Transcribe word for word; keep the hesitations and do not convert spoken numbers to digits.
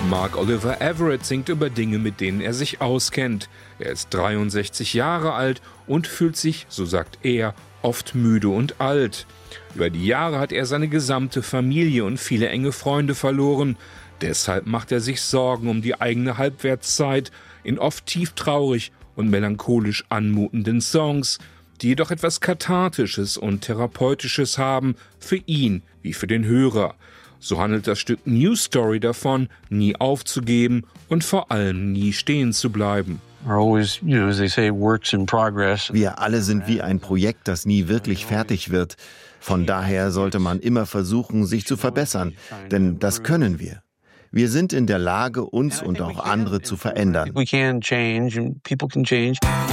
Mark Oliver Everett singt über Dinge, mit denen er sich auskennt. Er ist dreiundsechzig Jahre alt und fühlt sich, so sagt er, oft müde und alt. Über die Jahre hat er seine gesamte Familie und viele enge Freunde verloren. Deshalb macht er sich Sorgen um die eigene Halbwertszeit in oft tieftraurig und melancholisch anmutenden Songs, die jedoch etwas Kathartisches und Therapeutisches haben, für ihn wie für den Hörer. So handelt das Stück New Story davon, nie aufzugeben und vor allem nie stehen zu bleiben. Wir alle sind wie ein Projekt, das nie wirklich fertig wird. Von daher sollte man immer versuchen, sich zu verbessern, denn das können wir. Wir sind in der Lage, uns und auch andere zu verändern. We can change and people can change.